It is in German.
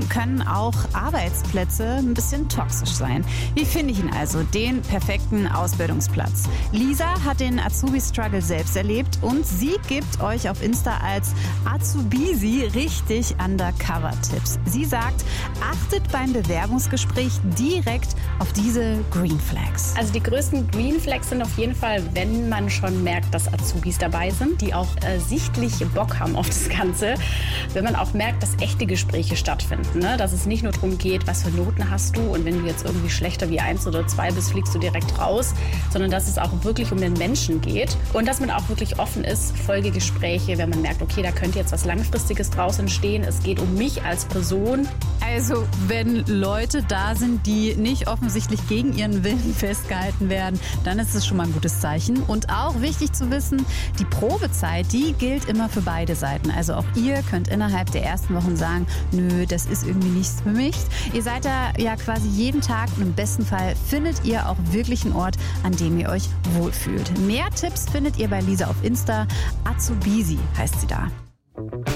können auch Arbeitsplätze ein bisschen toxisch sein. Wie finde ich ihn also, den perfekten Ausbildungsplatz? Lisa hat den Azubi-Struggle selbst erlebt und sie gibt euch auf Insta als Azubisi richtig Undercover-Tipps. Sie sagt, achtet beim Bewerbungsgespräch direkt auf diese Green Flags. Also die größten Green Flags sind auf jeden Fall, wenn man schon merkt, dass Azubis dabei sind, die auch sichtlich Bock haben auf das Ganze. Wenn man auch merkt, dass echte Gespräche stattfinden, ne? Dass es nicht nur darum geht, was für Noten hast du und wenn du jetzt irgendwie schlechter wie 1 oder 2 bist, fliegst du direkt raus, sondern dass es auch wirklich um den Menschen geht und dass man auch wirklich offen ist, Folgegespräche, wenn man merkt, okay, da könnte jetzt was Langfristiges draus entstehen, es geht um mich als Person. Also wenn Leute da sind, die nicht offensichtlich gegen ihren Willen festgehalten werden, dann ist es schon mal ein gutes Zeichen. Und auch wichtig zu wissen, die Probezeit, die gilt immer für beide Seiten. Also auch ihr könnt innerhalb der ersten Wochen sagen, nö, das ist irgendwie nichts für mich. Ihr seid da ja quasi jeden Tag und im besten Fall findet ihr auch wirklich einen Ort, an dem ihr euch wohlfühlt. Mehr Tipps findet ihr bei Lisa auf Insta. Azubisi heißt sie da.